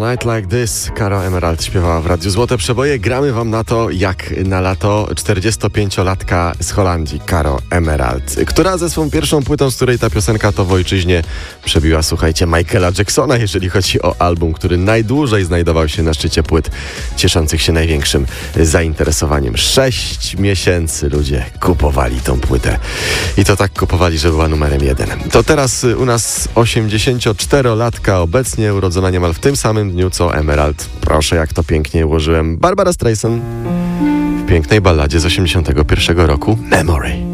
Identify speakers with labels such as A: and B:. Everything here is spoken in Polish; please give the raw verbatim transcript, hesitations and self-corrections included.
A: Night Like This. Caro Emerald śpiewała w Radiu Złote Przeboje. Gramy wam na to, jak na lato czterdziestopięciolatka z Holandii, Caro Emerald, która ze swą pierwszą płytą, z której ta piosenka to w ojczyźnie, przebiła, słuchajcie, Michaela Jacksona, jeżeli chodzi o album, który najdłużej znajdował się na szczycie płyt, cieszących się największym zainteresowaniem. Sześć miesięcy ludzie kupowali tą płytę. I to tak kupowali, że była numerem jeden. To teraz u nas osiemdziesięcioczterolatka, obecnie urodzona niemal w tym samym dniu co Emerald. Proszę, jak to pięknie ułożyłem. Barbara Streisand w pięknej balladzie z osiemdziesiątego pierwszego roku Memory.